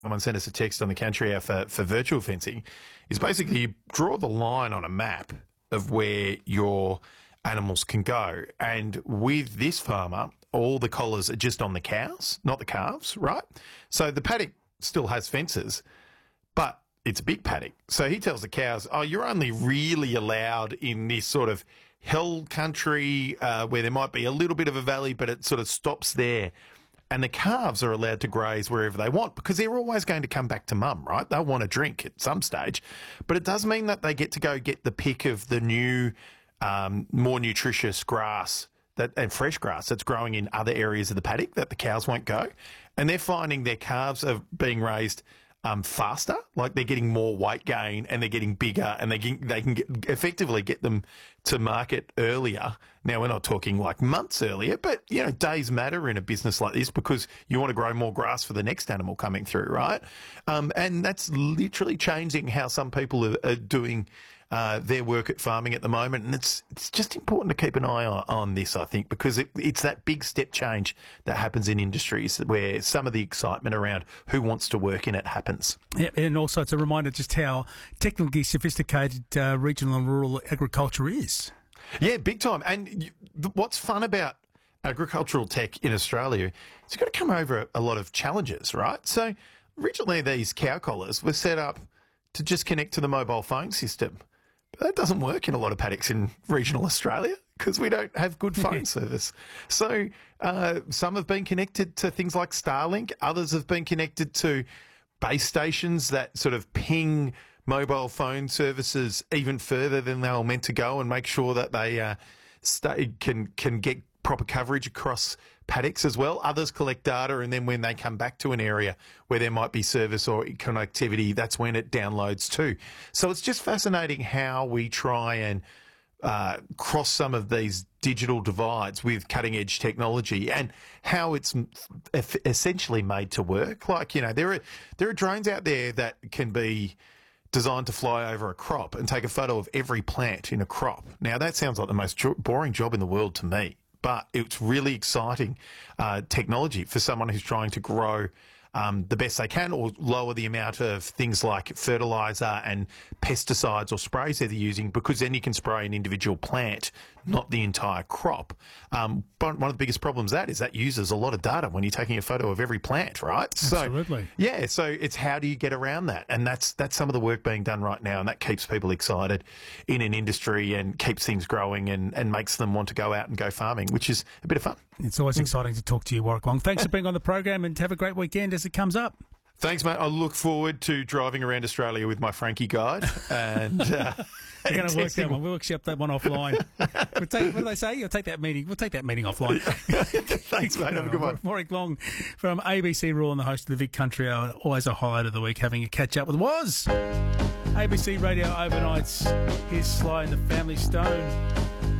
someone sent us a text on the country app for virtual fencing, is basically you draw the line on a map of where your animals can go. And with this farmer, all the collars are just on the cows, not the calves, right? So the paddock still has fences, but it's a big paddock. So he tells the cows, oh, you're only really allowed in this sort of hill country where there might be a little bit of a valley, but it sort of stops there. And the calves are allowed to graze wherever they want because they're always going to come back to mum, right? They'll want a drink at some stage. But it does mean that they get to go get the pick of the new, more nutritious grass and fresh grass that's growing in other areas of the paddock that the cows won't go. And they're finding their calves are being raised faster, like they're getting more weight gain and they're getting bigger and they can effectively get them to market earlier. Now, we're not talking like months earlier, but, you know, days matter in a business like this because you want to grow more grass for the next animal coming through, right? And that's literally changing how some people are doing their work at farming at the moment. And it's just important to keep an eye on this, I think, because it's that big step change that happens in industries where some of the excitement around who wants to work in it happens. Yeah, and also it's a reminder just how technically sophisticated regional and rural agriculture is. Yeah, big time. And what's fun about agricultural tech in Australia is you've got to come over a lot of challenges, right? So originally these cow collars were set up to just connect to the mobile phone system. But that doesn't work in a lot of paddocks in regional Australia because we don't have good phone service. So some have been connected to things like Starlink. Others have been connected to base stations that sort of ping mobile phone services even further than they were meant to go and make sure that they can get proper coverage across paddocks as well. Others collect data, and then when they come back to an area where there might be service or connectivity, that's when it downloads too. So it's just fascinating how we try and cross some of these digital divides with cutting edge technology and how it's essentially made to work. Like, you know, there are drones out there that can be designed to fly over a crop and take a photo of every plant in a crop. Now, that sounds like the most boring job in the world to me, but it's really exciting technology for someone who's trying to grow the best they can or lower the amount of things like fertiliser and pesticides or sprays they're using, because then you can spray an individual plant, not the entire crop. But one of the biggest problems is that uses a lot of data when you're taking a photo of every plant, right? Absolutely. So, yeah, so it's how do you get around that? And that's some of the work being done right now, and that keeps people excited in an industry and keeps things growing and makes them want to go out and go farming, which is a bit of fun. It's always exciting to talk to you, Warwick Wong. Thanks for being on the program and have a great weekend as it comes up. Thanks, mate. I look forward to driving around Australia with my Frankie guide. And we're going to work that one. We'll accept that one offline. What do they say? You'll take that meeting. We'll take that meeting offline. Thanks, mate. Have a good one. Warwick Wong from ABC Rural and the host of the Vic Country Hour. Always a highlight of the week, having a catch up with ABC Radio Overnights. Here's Sly and the Family Stone.